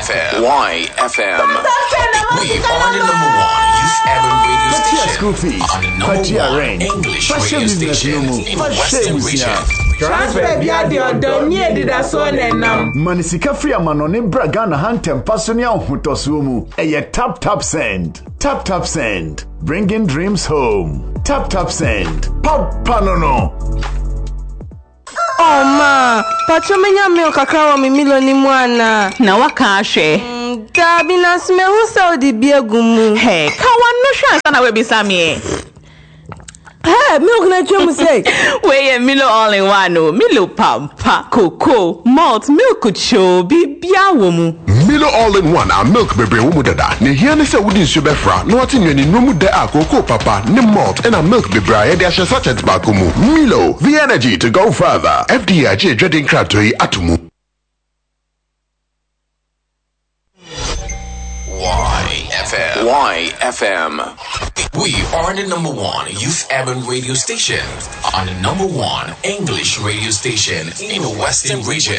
YFM. YFM. We are the number one youth urban radio station. School fees. On the number one English radio station in the Western region. Transfer via the Odonia did a son and nam. Manisika free manoni bragana hantem pasonia hutosumu. Tap send. Tap send. Bringing dreams home. Tap send. Papa no. Oh ma, pachomenya milk akawa mimilo ni mwana. Na wakashe. Dabi na smehusa odibie gumu. Hey, kawa no sure sana we bisami. Hey, milk na chomu say. We Milo all in one. Milo pampa, cocoa, malt, milk cho, bibia womu. Milo all in one, our milk baby womu dada. Ne here ne se wudin subefra. No ati nyeni nomu de a cocoa papa, ne malt, and a milk baby a de asha sachet bakumu. Milo, the energy to go further. FDIJ dreading crab to atumu. YFM. We are the number one youth urban radio station on the number one English radio station in the Western region.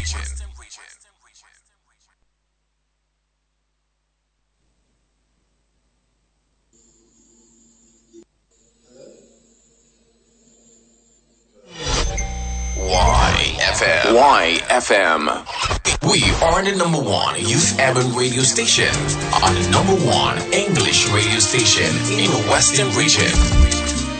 YFM. We are the number one youth urban radio station on the number one English radio station in the Western region.